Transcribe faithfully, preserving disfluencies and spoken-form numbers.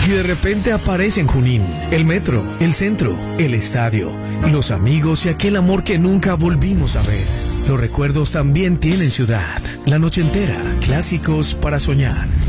Y de repente aparece en Junín, el metro, el centro, el estadio, los amigos y aquel amor que nunca volvimos a ver. Los recuerdos también tienen ciudad, la noche entera, clásicos para soñar.